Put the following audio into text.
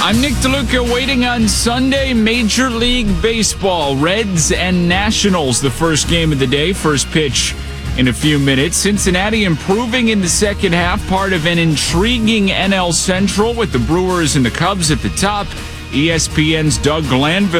I'm Nick DeLuca, waiting on Sunday Major League Baseball. Reds and Nationals, the first game of the day. First pitch in a few minutes. Cincinnati improving in the second half, part of an intriguing NL Central with the Brewers and the Cubs at the top. ESPN's Doug Glanville